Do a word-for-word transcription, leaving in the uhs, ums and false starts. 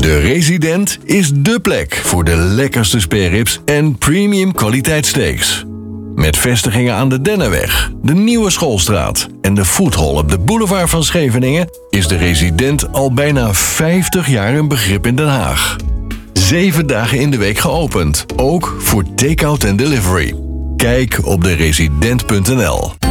De Resident is dé plek voor de lekkerste spareribs en premium kwaliteitssteaks. Met vestigingen aan de Dennenweg, de Nieuwe Schoolstraat en de Foodhall op de boulevard van Scheveningen is de Resident al bijna vijftig jaar een begrip in Den Haag. Zeven dagen in de week geopend, ook voor take-out en delivery. Kijk op de resident punt n l.